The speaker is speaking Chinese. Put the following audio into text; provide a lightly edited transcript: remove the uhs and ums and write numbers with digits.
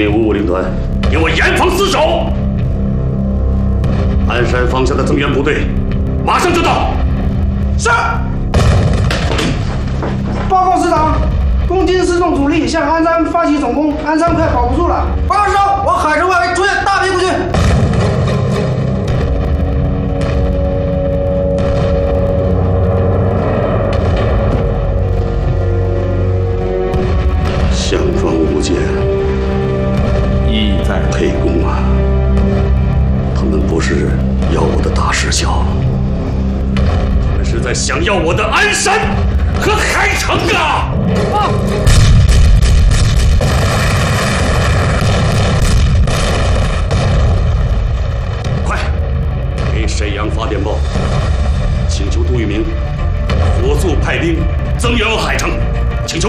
令550兵团给我严防死守。鞍山方向的增援部队马上就到。 是。报告师长，共军4纵主力向鞍山发起总攻，鞍山快保不住了。 报告师长，往海城外围出现大批国军。 项庄舞剑，意在沛公啊！他们不是要我的大石桥，他们是在想要我的鞍山和海城啊！快，给沈阳发电报，请求杜聿明火速派兵增援我海城。